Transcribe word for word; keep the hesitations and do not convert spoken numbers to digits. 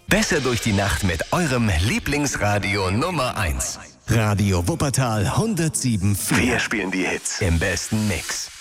Besser durch die Nacht mit eurem Lieblingsradio Nummer eins. Radio Wuppertal hundertsieben Komma vier. Wir spielen die Hits im besten Mix.